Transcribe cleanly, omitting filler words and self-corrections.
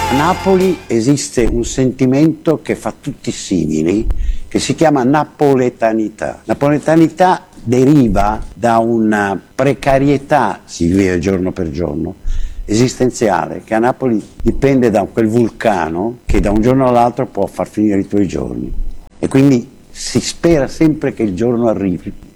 A Napoli esiste un sentimento che fa tutti simili, che si chiama napoletanità. Napoletanità deriva da una precarietà, si vive giorno per giorno, esistenziale, che a Napoli dipende da quel vulcano che da un giorno all'altro può far finire i tuoi giorni. E quindi si spera sempre che il giorno arrivi